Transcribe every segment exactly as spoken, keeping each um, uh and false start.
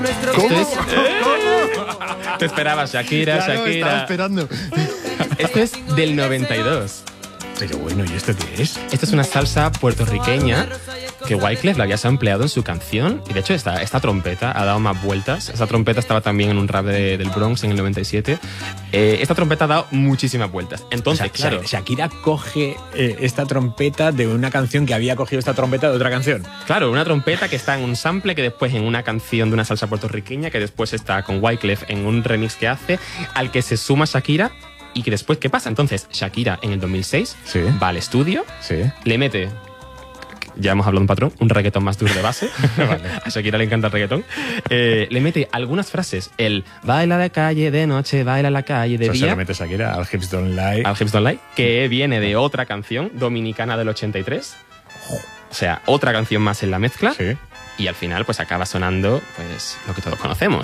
¿Cómo? Esto es... ¿Cómo? Te esperabas, Shakira, Claro, Shakira. estaba esperando. Esto es del noventa y dos. Pero bueno, ¿y esto qué es? Esta es una salsa puertorriqueña que Wyclef la había sampleado en su canción. Y de hecho, esta, esta trompeta ha dado más vueltas. Esa trompeta estaba también en un rap de, del Bronx en el noventa y siete. Eh, esta trompeta ha dado muchísimas vueltas. Entonces, O sea, claro... Shakira coge eh, esta trompeta de una canción que había cogido esta trompeta de otra canción. Claro, una trompeta que está en un sample, que después en una canción de una salsa puertorriqueña, que después está con Wyclef en un remix que hace, al que se suma Shakira. Y que después, ¿qué pasa? Entonces, Shakira en el dos mil seis Sí. va al estudio, Sí. le mete, ya hemos hablado de un patrón, un reggaetón más duro de base. Vale. A Shakira le encanta el reggaetón. Eh, le mete algunas frases. El baila de calle de noche, baila en la calle de Eso se día. lo mete Shakira al Hips Don't Lie. Al Hips Don't Lie, que viene de otra canción dominicana del ochenta y tres. O sea, otra canción más en la mezcla. Sí. Y al final, pues acaba sonando pues lo que todos conocemos.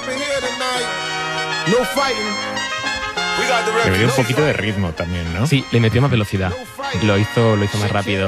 Le metió un poquito de ritmo también, ¿no? Sí, le metió más velocidad. Lo hizo, lo hizo más rápido.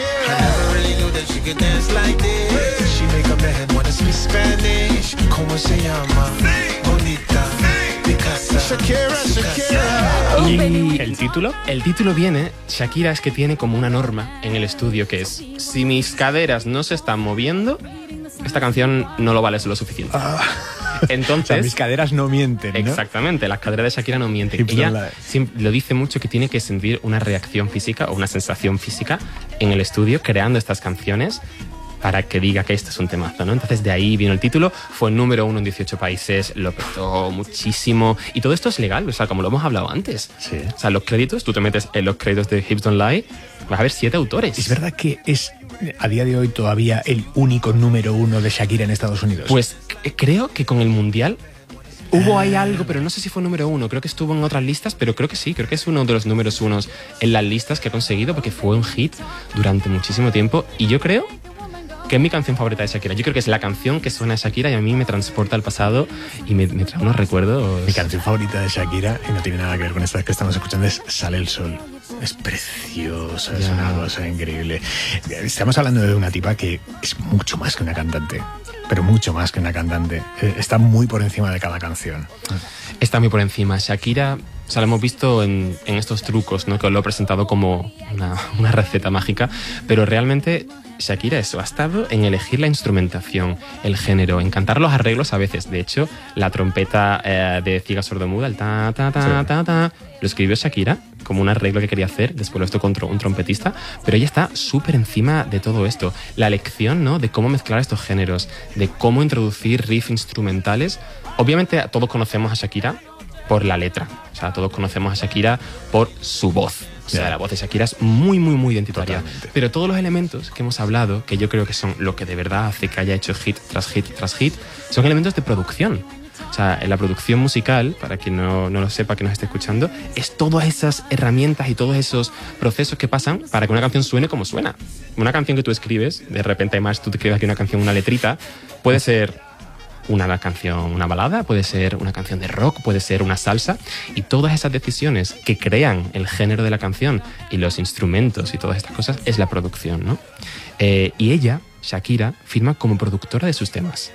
Y ¿El título? el título viene, Shakira es que tiene como una norma en el estudio que es, si mis caderas no se están moviendo, esta canción no lo vale lo suficiente. Ah. Entonces, O sea, mis caderas no mienten, ¿no? exactamente, las caderas de Shakira no mienten. Hips don't Ella lie. siempre lo dice mucho que tiene que sentir una reacción física o una sensación física en el estudio creando estas canciones para que diga que esto es un temazo, ¿no? Entonces de ahí vino el título, fue número uno en dieciocho países, lo petó muchísimo y todo esto es legal, o sea, como lo hemos hablado antes. Sí. O sea, los créditos, tú te metes en los créditos de Hips Don't Lie, vas a ver siete autores. ¿Es verdad que es a día de hoy todavía el único número uno de Shakira en Estados Unidos? Pues c- creo que con el Mundial hubo ahí algo, pero no sé si fue número uno. Creo que estuvo en otras listas, pero creo que sí. Creo que es uno de los números unos en las listas que ha conseguido porque fue un hit durante muchísimo tiempo. Y yo creo que es mi canción favorita de Shakira. Yo creo que es la canción que suena a Shakira y a mí me transporta al pasado y me, me trae unos recuerdos. Mi canción favorita de Shakira, y no tiene nada que ver con esta que estamos escuchando, es Sale el Sol. Es preciosa, es Ya. una cosa increíble. Estamos hablando de una tipa que es mucho más que una cantante, pero mucho más que una cantante. Eh, Está muy por encima de cada canción. Está muy por encima. Shakira, o sea, lo hemos visto en, en estos trucos, ¿no? Que os lo he presentado como una, una receta mágica, pero realmente Shakira eso, ha estado en elegir la instrumentación, el género, en cantar los arreglos a veces. De hecho, la trompeta eh, de Ciega Sordomuda, el ta, ta, ta, Sí. ta, ta, lo escribió Shakira como un arreglo que quería hacer, después lo esto con un trompetista, pero ella está súper encima de todo esto. La lección, ¿no? De cómo mezclar estos géneros, de cómo introducir riffs instrumentales. Obviamente todos conocemos a Shakira por la letra, o sea, todos conocemos a Shakira por su voz. O sea, Ya. la voz de Shakira es muy, muy, muy identitaria. Totalmente. Pero todos los elementos que hemos hablado, que yo creo que son lo que de verdad hace que haya hecho hit tras hit tras hit, son elementos de producción. O sea, en la producción musical, para quien no, no lo sepa, que nos esté escuchando, es todas esas herramientas y todos esos procesos que pasan para que una canción suene como suena. Una canción que tú escribes, de repente además tú te escribes aquí una canción, una letrita, puede ser una canción, una balada, puede ser una canción de rock, puede ser una salsa, y todas esas decisiones que crean el género de la canción y los instrumentos y todas estas cosas es la producción, ¿no? Eh, y ella, Shakira, firma como productora de sus temas.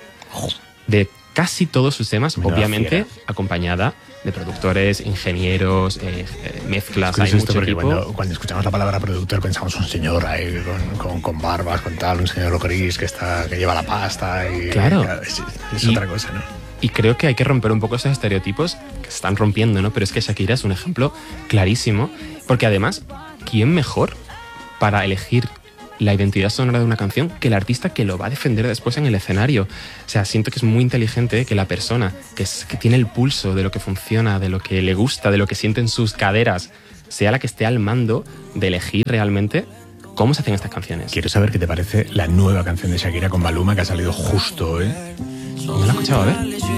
De casi todos sus temas, Menuda obviamente fiera. acompañada de productores, ingenieros, eh, eh, mezclas, Es curioso hay esto mucho porque equipo. cuando, cuando escuchamos la palabra productor pensamos un señor ahí con, con, con barbas, con tal, un señor gris que está que lleva la pasta y Claro. es, es Y- otra cosa, ¿no? Y creo que hay que romper un poco esos estereotipos que se están rompiendo, ¿no? Pero es que Shakira es un ejemplo clarísimo, porque además, ¿quién mejor para elegir la identidad sonora de una canción que el artista que lo va a defender después en el escenario? O sea, siento que es muy inteligente que la persona que, es, que tiene el pulso de lo que funciona, de lo que le gusta, de lo que siente en sus caderas, sea la que esté al mando de elegir realmente cómo se hacen estas canciones. Quiero saber qué te parece la nueva canción de Shakira con Maluma que ha salido justo, ¿eh? No la he escuchado, a ver.